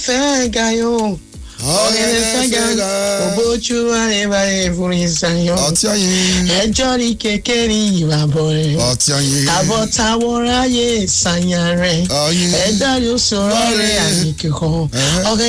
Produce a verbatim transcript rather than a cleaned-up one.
Fegayo. Ọ̀rẹ́ fẹ́gà òbójú àrẹ́bàrẹ́ ìfúnìsàyàn. Ọtí ayé. Ẹjọ́ ní kékeré ìwàbọ̀ rẹ̀. Ọtí ayé. Àbọ̀tàwọ̀ ráyè sàyàn rẹ̀. Ayé. Ẹ̀dá yóò sọ̀rọ̀ rẹ̀ àyíkẹ́ kan.